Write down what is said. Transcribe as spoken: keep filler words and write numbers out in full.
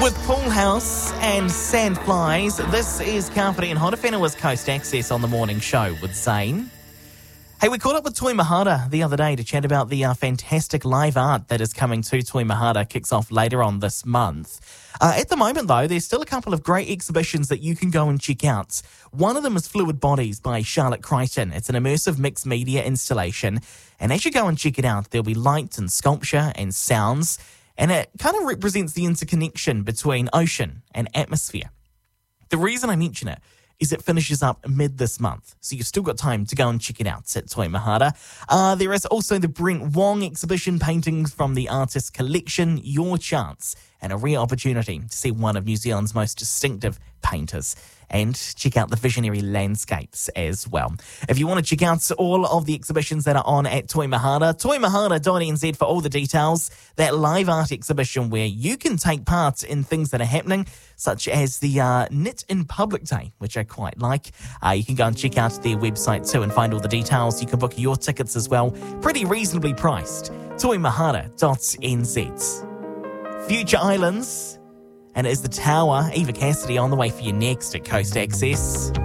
With Pool House and Sandflies, this is Carpet and Hodafena with Coast Access on the morning show with Zane. Hey, we caught up with Toi Mahara the other day to chat about the uh, fantastic live art that is coming to Toi Mahara, kicks off later on this month. Uh, at the moment, though, there's still a couple of great exhibitions that you can go and check out. One of them is Fluid Bodies by Charlotte Crichton. It's an immersive mixed media installation, and as you go and check it out, there'll be light and sculpture and sounds, and it kind of represents the interconnection between ocean and atmosphere. The reason I mention it is it finishes up mid this month, so you've still got time to go and check it out at Toi Mahara. Uh, there is also the Brent Wong exhibition, paintings from the artist collection, Your Chance, and a rare opportunity to see one of New Zealand's most distinctive painters and check out the visionary landscapes as well. If you want to check out all of the exhibitions that are on at Toi Mahara, toi mahara dot n z for all the details. That live art exhibition where you can take part in things that are happening, such as the uh, Knit in Public Day, which I quite like. Uh, you can go and check out their website too and find all the details. You can book your tickets as well, pretty reasonably priced. toi mahara dot n z. Future Islands, and it is The Tower. Eva Cassidy on the way for you next at Coast Access.